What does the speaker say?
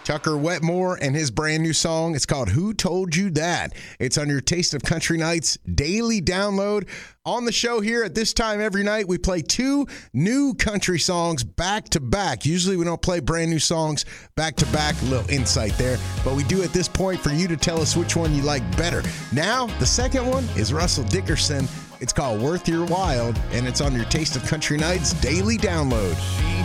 Tucker Wetmore and his brand new song. It's called Who Told You That? It's on your Taste of Country Nights daily download. On the show here at this time every night, we play 2 new country songs back to back. Usually we don't play brand new songs back to back. A little insight there. But we do at this point for you to tell us which one you like better. Now, the second one is Russell Dickerson. It's called Worth Your While, and it's on your Taste of Country Nights daily download. She